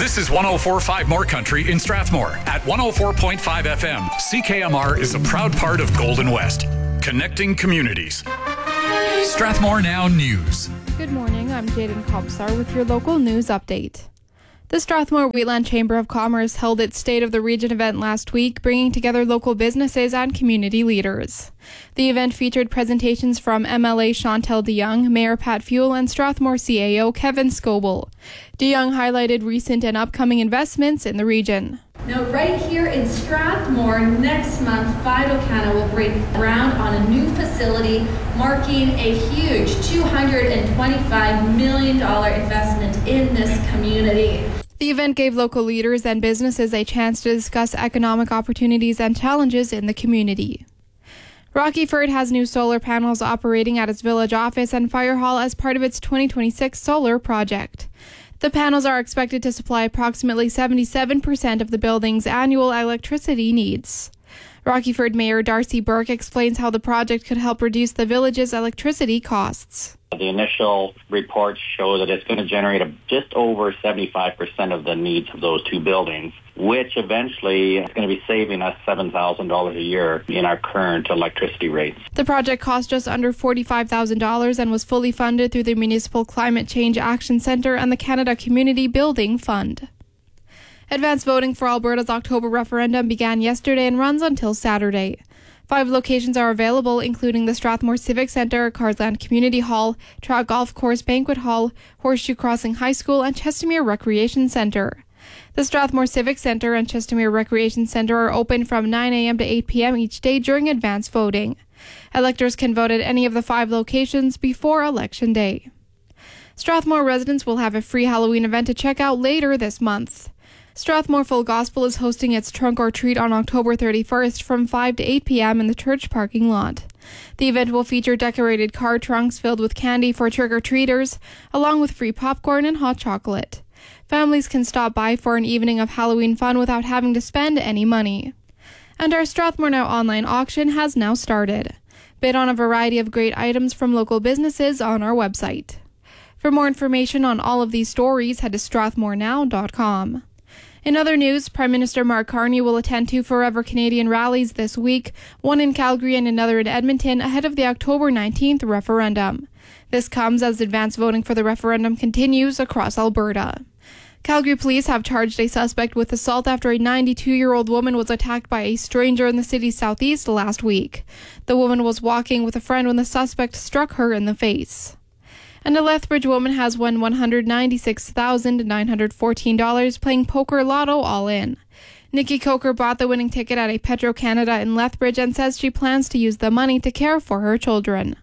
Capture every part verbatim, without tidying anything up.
This is one oh four point five More Country in Strathmore. At one oh four point five F M, C K M R is a proud part of Golden West, connecting communities. Strathmore Now News. Good morning, I'm Jaden Kopsar with your local news update. The Strathmore Wheatland Chamber of Commerce held its State of the Region event last week, bringing together local businesses and community leaders. The event featured presentations from M L A Chantel DeYoung, Mayor Pat Fuel, and Strathmore C A O Kevin Scoble. DeYoung highlighted recent and upcoming investments in the region. Now, right here in Strathmore, next month, Vidocana will break ground on a new facility, marking a huge two hundred twenty-five million dollars investment in this community. The event gave local leaders and businesses a chance to discuss economic opportunities and challenges in the community. Rockyford has new solar panels operating at its village office and fire hall as part of its twenty twenty-six solar project. The panels are expected to supply approximately seventy-seven percent of the building's annual electricity needs. Rockyford Mayor Darcy Burke explains how the project could help reduce the village's electricity costs. The initial reports show that it's going to generate a, just over seventy-five percent of the needs of those two buildings, which eventually is going to be saving us seven thousand dollars a year in our current electricity rates. The project cost just under forty-five thousand dollars and was fully funded through the Municipal Climate Change Action Centre and the Canada Community Building Fund. Advance voting for Alberta's October referendum began yesterday and runs until Saturday. Five locations are available, including the Strathmore Civic Centre, Carsland Community Hall, Trout Golf Course Banquet Hall, Horseshoe Crossing High School, and Chestermere Recreation Centre. The Strathmore Civic Centre and Chestermere Recreation Centre are open from nine a.m. to eight p.m. each day during advance voting. Electors can vote at any of the five locations before Election Day. Strathmore residents will have a free Halloween event to check out later this month. Strathmore Full Gospel is hosting its Trunk or Treat on October thirty-first from five to eight p.m. in the church parking lot. The event will feature decorated car trunks filled with candy for trick-or-treaters, along with free popcorn and hot chocolate. Families can stop by for an evening of Halloween fun without having to spend any money. And our Strathmore Now online auction has now started. Bid on a variety of great items from local businesses on our website. For more information on all of these stories, head to strathmore now dot com. In other news, Prime Minister Mark Carney will attend two Forever Canadian rallies this week, one in Calgary and another in Edmonton, ahead of the October nineteenth referendum. This comes as advance voting for the referendum continues across Alberta. Calgary police have charged a suspect with assault after a ninety-two-year-old woman was attacked by a stranger in the city's southeast last week. The woman was walking with a friend when the suspect struck her in the face. And a Lethbridge woman has won one hundred ninety-six thousand nine hundred fourteen dollars playing Poker Lotto all in. Nikki Coker bought the winning ticket at a Petro-Canada in Lethbridge and says she plans to use the money to care for her children.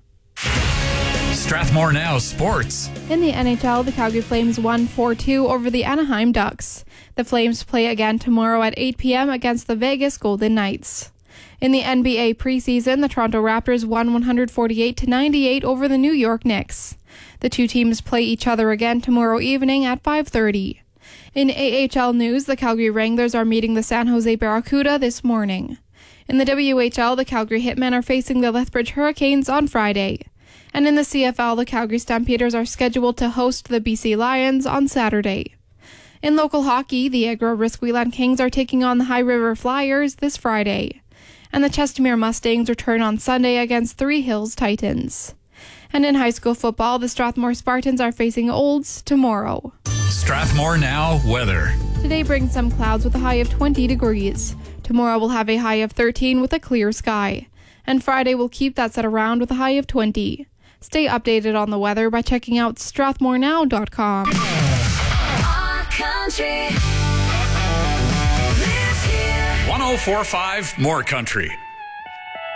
Strathmore Now Sports. In the N H L, the Calgary Flames won four two over the Anaheim Ducks. The Flames play again tomorrow at eight p.m. against the Vegas Golden Knights. In the N B A preseason, the Toronto Raptors won one forty-eight to ninety-eight over the New York Knicks. The two teams play each other again tomorrow evening at five thirty. In A H L news, the Calgary Wranglers are meeting the San Jose Barracuda this morning. In the W H L, the Calgary Hitmen are facing the Lethbridge Hurricanes on Friday. And in the C F L, the Calgary Stampeders are scheduled to host the B C Lions on Saturday. In local hockey, the Agro-Risk Wheatland Kings are taking on the High River Flyers this Friday. And the Chestermere Mustangs return on Sunday against Three Hills Titans. And in high school football, the Strathmore Spartans are facing Olds tomorrow. Strathmore Now weather. Today brings some clouds with a high of twenty degrees. Tomorrow we'll have a high of thirteen with a clear sky. And Friday will keep that set around with a high of twenty. Stay updated on the weather by checking out strathmore now dot com. one oh four point five More Country.